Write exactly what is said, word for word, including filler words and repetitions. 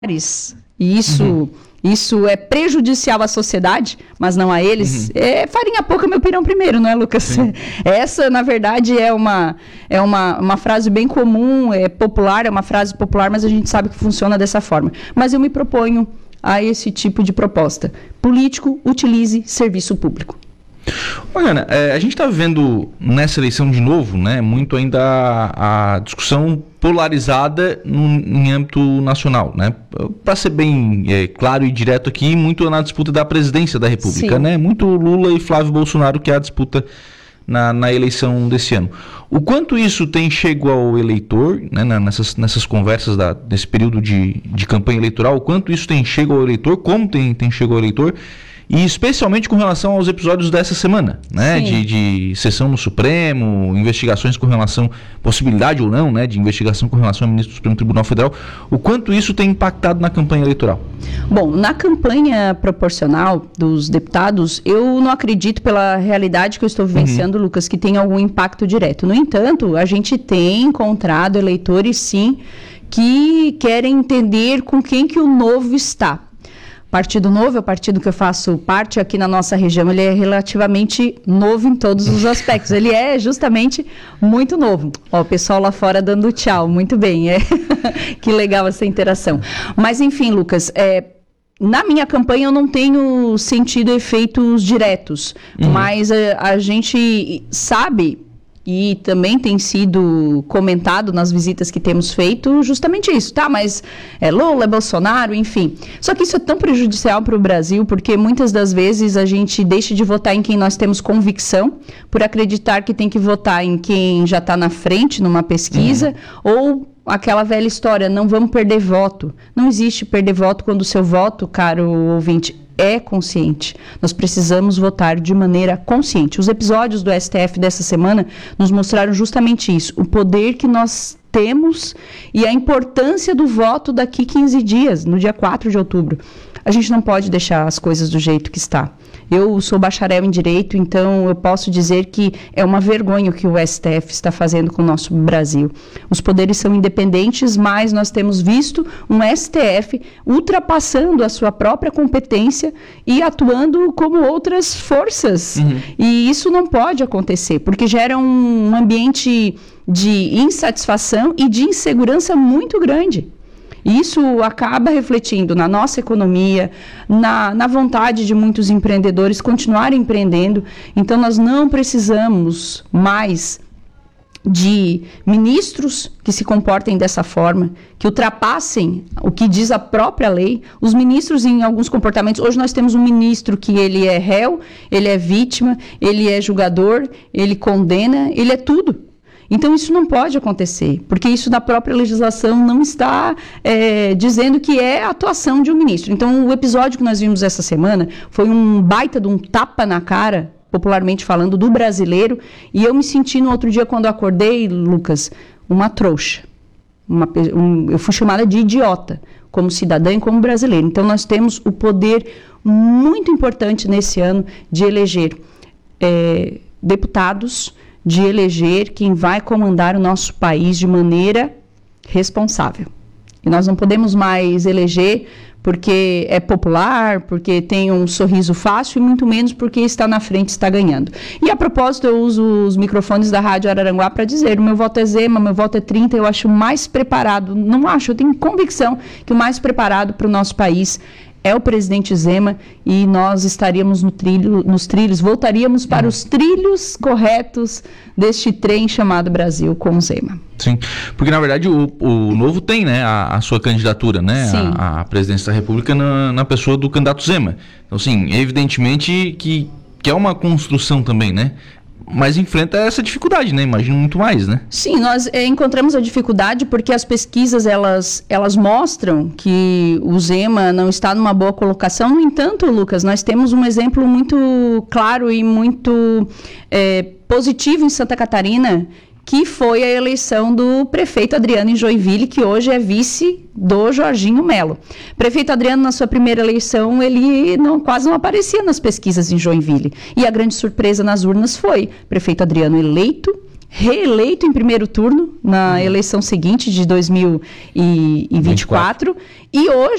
e isso, uhum. isso é prejudicial à sociedade, mas não a eles, uhum. é farinha pouca, meu pirão primeiro, não é, Lucas? Sim. Essa, na verdade, é, uma, é uma, uma frase bem comum, é popular, é uma frase popular, mas a gente sabe que funciona dessa forma. Mas eu me proponho a esse tipo de proposta. Político, utilize serviço público. Ana, é, a gente está vendo nessa eleição de novo, né, muito ainda a, a discussão polarizada no, em âmbito nacional, né? Para ser bem é, claro e direto aqui, muito na disputa da presidência da República, né? Muito Lula e Flávio Bolsonaro, que é a disputa na, na eleição desse ano. O quanto isso tem chego ao eleitor, né, nessas, nessas conversas da, desse período de, de campanha eleitoral, o quanto isso tem chego ao eleitor, como tem, tem chego ao eleitor, e especialmente com relação aos episódios dessa semana, né? De, de sessão no Supremo, investigações com relação, possibilidade ou não, né? De investigação com relação ao ministro do Supremo Tribunal Federal. O quanto isso tem impactado na campanha eleitoral? Bom, na campanha proporcional dos deputados, eu não acredito, pela realidade que eu estou vivenciando, uhum. Lucas, que tem algum impacto direto. No entanto, a gente tem encontrado eleitores, sim, que querem entender com quem que o novo está. Partido Novo é o partido que eu faço parte aqui na nossa região, ele é relativamente novo em todos os aspectos, ele é justamente muito novo. Ó, o pessoal lá fora dando tchau, muito bem, é que legal essa interação. Mas enfim, Lucas, é, na minha campanha eu não tenho sentido efeitos diretos, uhum. mas a, a gente sabe... E também tem sido comentado nas visitas que temos feito justamente isso, tá? Mas é Lula, é Bolsonaro, enfim. Só que isso é tão prejudicial para o Brasil, porque muitas das vezes a gente deixa de votar em quem nós temos convicção, por acreditar que tem que votar em quem já está na frente numa pesquisa, uhum. ou aquela velha história, não vamos perder voto. Não existe perder voto quando o seu voto, caro ouvinte, é consciente. Nós precisamos votar de maneira consciente. Os episódios do S T F dessa semana nos mostraram justamente isso, o poder que nós temos e a importância do voto daqui quinze dias, no dia quatro de outubro. A gente não pode deixar as coisas do jeito que está. Eu sou bacharel em Direito, então eu posso dizer que é uma vergonha o que o S T F está fazendo com o nosso Brasil. Os poderes são independentes, mas nós temos visto um S T F ultrapassando a sua própria competência e atuando como outras forças. Uhum. E isso não pode acontecer, porque gera um ambiente de insatisfação e de insegurança muito grande. Isso acaba refletindo na nossa economia, na, na vontade de muitos empreendedores continuarem empreendendo. Então, nós não precisamos mais de ministros que se comportem dessa forma, que ultrapassem o que diz a própria lei. Os ministros, em alguns comportamentos, hoje nós temos um ministro que ele é réu, ele é vítima, ele é julgador, ele condena, ele é tudo. Então, isso não pode acontecer, porque isso na própria legislação não está é, dizendo que é a atuação de um ministro. Então, o episódio que nós vimos essa semana foi um baita de um tapa na cara, popularmente falando, do brasileiro, e eu me senti no outro dia, quando eu acordei, Lucas, uma trouxa. Uma, um, eu fui chamada de idiota, como cidadã e como brasileiro. Então, nós temos o poder muito importante nesse ano de eleger é, deputados, de eleger quem vai comandar o nosso país de maneira responsável. E nós não podemos mais eleger porque é popular, porque tem um sorriso fácil, e muito menos porque está na frente, está ganhando. E a propósito, eu uso os microfones da Rádio Araranguá para dizer, o meu voto é Zema, meu voto é trinta, eu acho mais preparado, não acho, eu tenho convicção que o mais preparado para o nosso país é o presidente Zema, e nós estaríamos no trilho, nos trilhos, voltaríamos para os trilhos corretos deste trem chamado Brasil com Zema. Sim, porque na verdade o, o Novo tem, né, a, a sua candidatura, né, a, a presidência da República na, na pessoa do candidato Zema. Então, sim, evidentemente que, que é uma construção também, né? Mas enfrenta essa dificuldade, né? Imagino muito mais, né? Sim, nós é, encontramos a dificuldade porque as pesquisas, elas, elas mostram que o Zema não está numa boa colocação. No entanto, Lucas, nós temos um exemplo muito claro e muito é, positivo em Santa Catarina, que foi a eleição do prefeito Adriano em Joinville, que hoje é vice do Jorginho Melo. Prefeito Adriano, na sua primeira eleição, ele não, quase não aparecia nas pesquisas em Joinville. E a grande surpresa nas urnas foi prefeito Adriano eleito, reeleito em primeiro turno na uhum. eleição seguinte de dois mil e vinte e quatro. E hoje